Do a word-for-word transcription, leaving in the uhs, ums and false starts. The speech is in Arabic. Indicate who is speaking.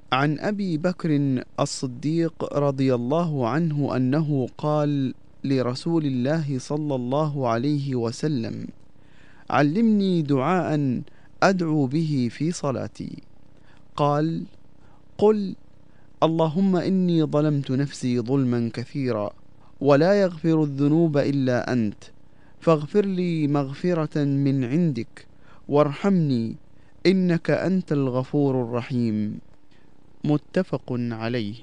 Speaker 1: عن أبي بكر الصديق رضي الله عنه أنه قال لرسول الله صلى الله عليه وسلم: علمني دعاء أدعو به في صلاتي. قال: قل: اللهم إني ظلمت نفسي ظلما كثيرا ولا يغفر الذنوب إلا أنت، فاغفر لي مغفرة من عندك وارحمني إنك أنت الغفور الرحيم. متفق عليه.